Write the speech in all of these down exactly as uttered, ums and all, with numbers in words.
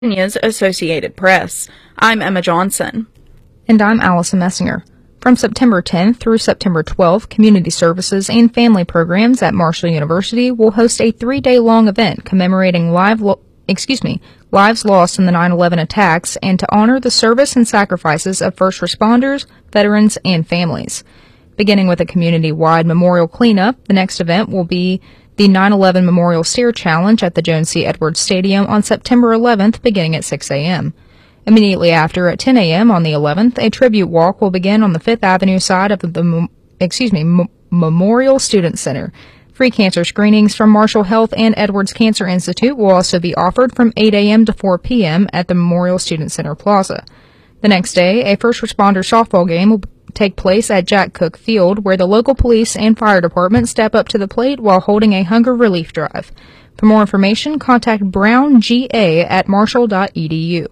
Virginia's Associated Press. I'm Emma Johnson. And I'm Allison Messinger. From September tenth through September twelfth, Community Services and Family Programs at Marshall University will host a three-day-long event commemorating live lo- excuse me, lives lost in the nine eleven attacks and to honor the service and sacrifices of first responders, veterans, and families. Beginning with a community-wide memorial cleanup, the next event will be the nine eleven Memorial Stair Challenge at the Joan C. Edwards Stadium on September eleventh, beginning at six a.m. Immediately after, at ten a.m. on the eleventh, a tribute walk will begin on the Fifth Avenue side of the excuse me M- Memorial Student Center. Free cancer screenings from Marshall Health and Edwards Cancer Institute will also be offered from eight a.m. to four p.m. at the Memorial Student Center Plaza. The next day, a first responder softball game will take place at Jack Cook Field, where the local police and fire department step up to the plate while holding a hunger relief drive. For more information, contact brown g a at marshall dot e d u.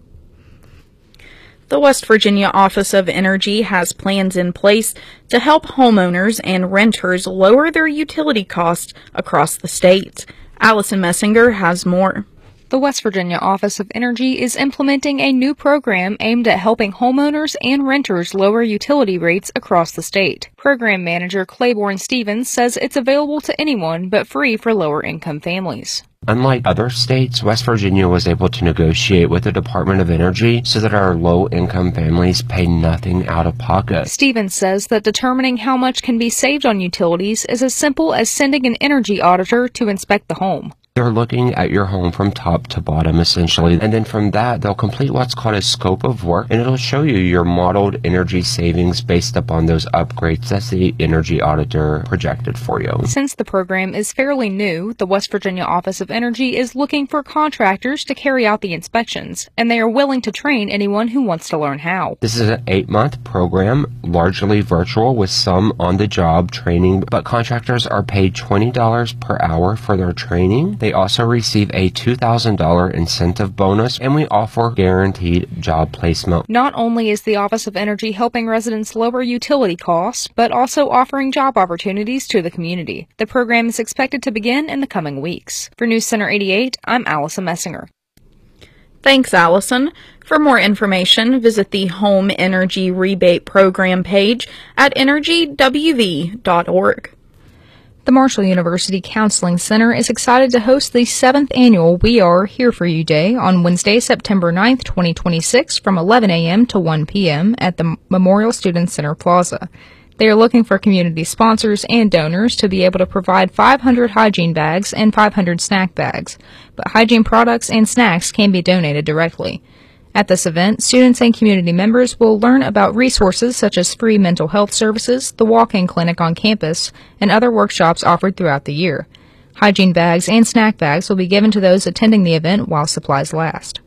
The West Virginia Office of Energy has plans in place to help homeowners and renters lower their utility costs across the state. Allison Messinger has more. The West Virginia Office of Energy is implementing a new program aimed at helping homeowners and renters lower utility rates across the state. Program Manager Claiborne Stevens says it's available to anyone but free for lower-income families. Unlike other states, West Virginia was able to negotiate with the Department of Energy so that our low-income families pay nothing out of pocket. Stevens says that determining how much can be saved on utilities is as simple as sending an energy auditor to inspect the home. They're looking at your home from top to bottom, essentially, and then from that, they'll complete what's called a scope of work, and it'll show you your modeled energy savings based upon those upgrades that the energy auditor projected for you. Since the program is fairly new, the West Virginia Office of Energy is looking for contractors to carry out the inspections, and they are willing to train anyone who wants to learn how. This is an eight-month program, largely virtual with some on-the-job training, but contractors are paid twenty dollars per hour for their training. They also receive a two thousand dollars incentive bonus, and we offer guaranteed job placement. Not only is the Office of Energy helping residents lower utility costs, but also offering job opportunities to the community. The program is expected to begin in the coming weeks. For News Center eighty-eight, I'm Allison Messinger. Thanks, Allison. For more information, visit the Home Energy Rebate Program page at energy w v dot org. The Marshall University Counseling Center is excited to host the seventh annual We Are Here For You Day on Wednesday, September ninth, twenty twenty-six from eleven a.m. to one p.m. at the Memorial Student Center Plaza. They are looking for community sponsors and donors to be able to provide five hundred hygiene bags and five hundred snack bags, but hygiene products and snacks can be donated directly. At this event, students and community members will learn about resources such as free mental health services, the walk-in clinic on campus, and other workshops offered throughout the year. Hygiene bags and snack bags will be given to those attending the event while supplies last.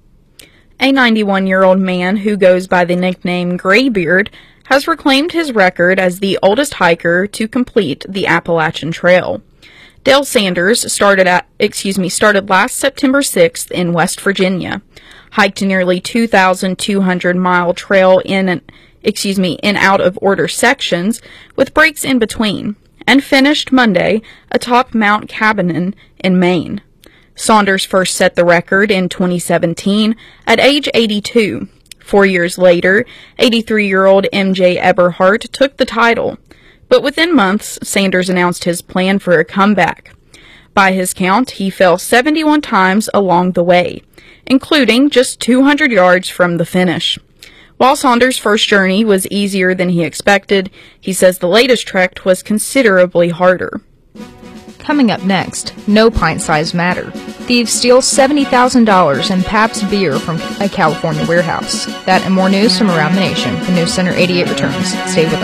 A ninety-one-year-old man who goes by the nickname Graybeard has reclaimed his record as the oldest hiker to complete the Appalachian Trail. Dale Sanders started at, excuse me, started last September sixth in West Virginia, hiked a nearly two thousand two hundred mile trail in, excuse me, in out of order sections with breaks in between, and finished Monday atop Mount Cabanin in Maine. Saunders first set the record in twenty seventeen at age eighty-two. Four years later, eighty-three-year-old M J Eberhart took the title. But within months, Sanders announced his plan for a comeback. By his count, he fell seventy-one times along the way, including just two hundred yards from the finish. While Saunders' first journey was easier than he expected, he says the latest trek was considerably harder. Coming up next, no pint-size matter. Thieves steal seventy thousand dollars in Pabst beer from a California warehouse. That and more news from around the nation. The News Center eighty-eight returns. Stay with us.